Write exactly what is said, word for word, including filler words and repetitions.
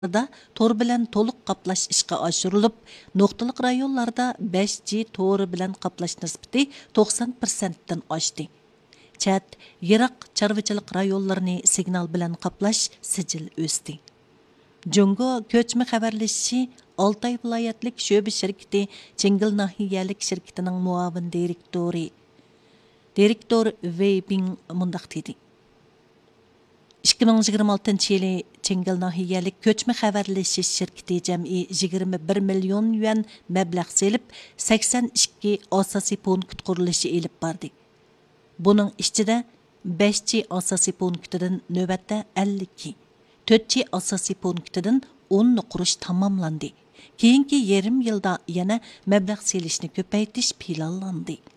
da tor bilan to'liq qaplash ishga oshirilib, nuqtaliq rayonlarda besh G to'ri bilan qaplash nisbati to'qson prosentdan oshdi. Chat, yiroq chorvachilik rayonlarini signal bilan qaplash sijil o'sdi. Jungo ko'chma xabarlashishi Altay viloyatlik sho'ba shirkati Chengil nahiyalik shirkatining muavin direktori direktor Wei Bing mundaq dedi. ikki ming yigirma oltinchi yili Chengil nahiyalik ko'chma xabarlashish shirkati jam'i yigirma bir million yuan mablag' selib, sakson ikki asosiy punkt qurilishi elib bordi. Buning ichida besh G asosiy punktidan navbatda ellik ikki, to'rt G asosiy punktidan o'n qurish tamomlandi. Keyingi yarim yilda yana mablag' selishni ko'paytirish planlandi.